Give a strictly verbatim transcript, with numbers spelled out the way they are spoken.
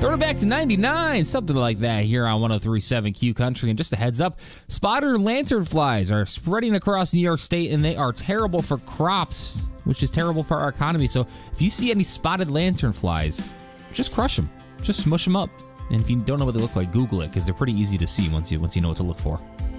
Throw it back to ninety-nine, something like that here on one oh three point seven Q Country. And just a heads up, spotted lanternflies are spreading across New York State, and they are terrible for crops, which is terrible for our economy. So if you see any spotted lanternflies, just crush them. Just smush them up. And if you don't know what they look like, Google it, because they're pretty easy to see once you once you know what to look for.